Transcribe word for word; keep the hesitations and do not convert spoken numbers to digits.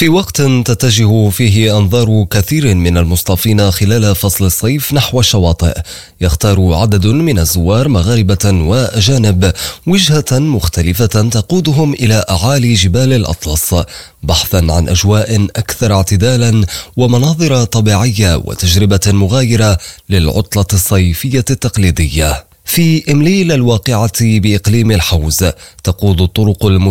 في وقت تتجه فيه أنظار كثير من المصطافين خلال فصل الصيف نحو الشواطئ، يختار عدد من الزوار مغاربة وأجانب وجهة مختلفة تقودهم إلى أعالي جبال الأطلس بحثا عن أجواء أكثر اعتدالا ومناظر طبيعية وتجربة مغايرة للعطلة الصيفية التقليدية. في إمليل الواقعة بإقليم الحوز تقود الطرق